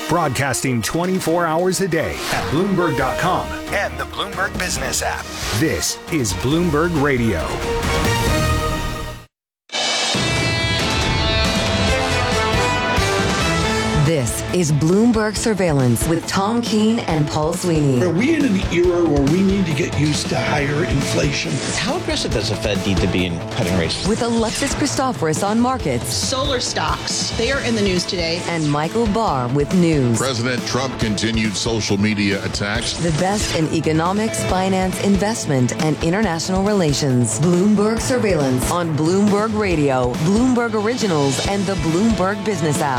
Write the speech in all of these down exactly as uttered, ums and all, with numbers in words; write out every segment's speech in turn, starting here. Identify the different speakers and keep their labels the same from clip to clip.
Speaker 1: Broadcasting twenty-four hours a day at Bloomberg dot com and the Bloomberg Business app. This is Bloomberg Radio.
Speaker 2: This is Bloomberg Surveillance with Tom Keene and Paul Sweeney.
Speaker 3: Are we in an era where we need to get used to higher inflation?
Speaker 4: How aggressive does the Fed need to be in cutting rates?
Speaker 2: With Alexis Christoforous on markets.
Speaker 5: Solar stocks, they are in the news today.
Speaker 2: And Michael Barr with news.
Speaker 6: President Trump continued social media attacks.
Speaker 2: The best in economics, finance, investment, and international relations. Bloomberg Surveillance on Bloomberg Radio, Bloomberg Originals, and the Bloomberg Business app.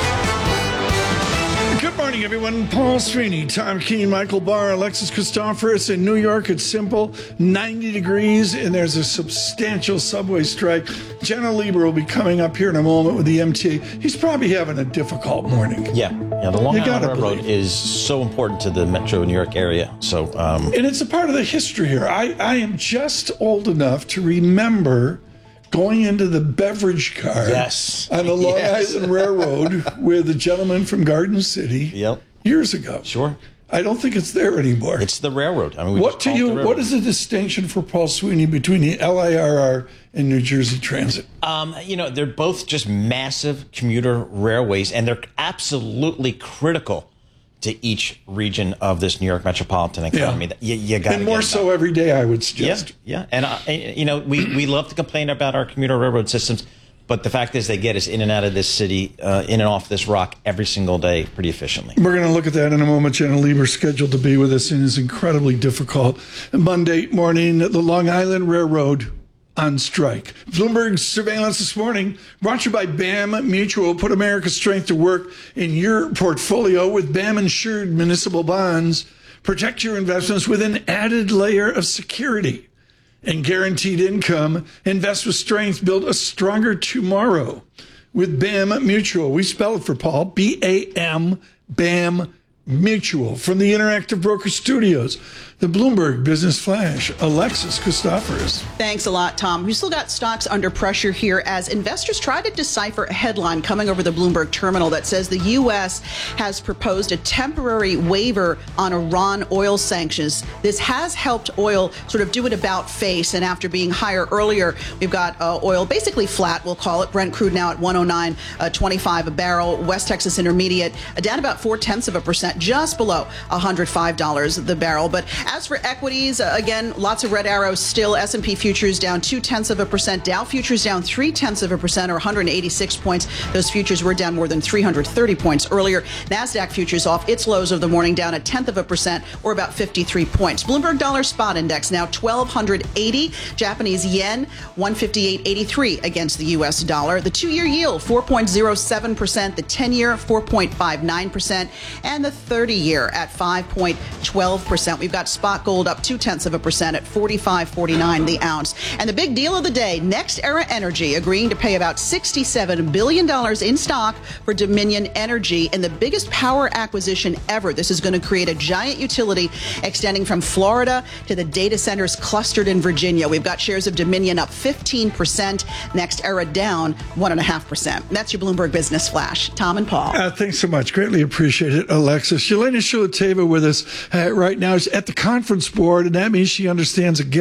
Speaker 3: Good morning, everyone. Paul Sweeney, Tom Keene, Michael Barr, Alexis Christoforous. In New York, it's simple, ninety degrees, and there's a substantial subway strike. Jenna Lieber will be coming up here in a moment with the M T A. He's probably having a difficult morning.
Speaker 4: Yeah, yeah. The Long
Speaker 3: You
Speaker 4: Island
Speaker 3: gotta
Speaker 4: Railroad
Speaker 3: believe.
Speaker 4: is so important to the Metro New York area. So, um,
Speaker 3: And it's a part of the history here. I, I am just old enough to remember going into the beverage car
Speaker 4: Yes.
Speaker 3: on the Long
Speaker 4: Yes.
Speaker 3: Island Railroad with the gentleman from Garden City
Speaker 4: Yep.
Speaker 3: years ago.
Speaker 4: Sure.
Speaker 3: I don't think it's there anymore.
Speaker 4: It's the railroad. I mean, we
Speaker 3: What
Speaker 4: just
Speaker 3: to
Speaker 4: call it
Speaker 3: you?
Speaker 4: the railroad.
Speaker 3: What is the distinction for Paul Sweeney between the L I R R and New Jersey Transit?
Speaker 4: Um, you know, they're both just massive commuter railways, and they're absolutely critical to each region of this New York metropolitan economy.
Speaker 3: Yeah.
Speaker 4: You, you got
Speaker 3: And more so every day, I would suggest.
Speaker 4: Yeah, yeah. And, uh, and, you know, we, we love to complain about our commuter railroad systems, but the fact is they get us in and out of this city, uh, in and off this rock every single day pretty efficiently.
Speaker 3: We're going to look at that in a moment. Jenna Lieber scheduled to be with us and is incredibly difficult. Monday morning, the Long Island Railroad on strike. Bloomberg Surveillance this morning brought to you by BAM Mutual. Put America's strength to work in your portfolio with BAM insured municipal bonds. Protect your investments with an added layer of security and guaranteed income. Invest with strength. Build a stronger tomorrow with BAM Mutual. We spell it for Paul. B A M, BAM Mutual. From the Interactive Broker Studios, the Bloomberg Business Flash, Alexis Christoforous.
Speaker 5: Thanks a lot, Tom. We still got stocks under pressure here as investors try to decipher a headline coming over the Bloomberg terminal that says the U S has proposed a temporary waiver on Iran oil sanctions. This has helped oil sort of do it about face, and after being higher earlier, we've got uh, oil basically flat, we'll call it. Brent crude now at one oh nine twenty-five a barrel. West Texas Intermediate uh, down about four tenths of a percent, just below one hundred five dollars the barrel. But as for equities, uh, again, lots of red arrows still. S and P futures down two tenths of a percent. Dow futures down three tenths of a percent, or one hundred eighty-six points. Those futures were down more than three hundred thirty points earlier. NASDAQ futures off its lows of the morning, down a tenth of a percent, or about fifty-three points. Bloomberg Dollar Spot Index now twelve eighty. Japanese yen one fifty-eight eighty-three against the U S dollar. The two-year yield four point oh seven percent. The ten-year four point five nine percent, and the thirty-year at five point one two percent. We've got spot gold up two tenths of a percent at forty-five forty-nine the ounce. And the big deal of the day, NextEra Energy agreeing to pay about sixty-seven billion dollars in stock for Dominion Energy in the biggest power acquisition ever. This is going to create a giant utility extending from Florida to the data centers clustered in Virginia. We've got shares of Dominion up fifteen percent, NextEra down one point five percent. That's your Bloomberg Business Flash. Tom and Paul.
Speaker 3: Uh, thanks so much. Greatly appreciate it, Alexis. Yelena Shulateva with us uh, right now is at the conference board, and that means she understands again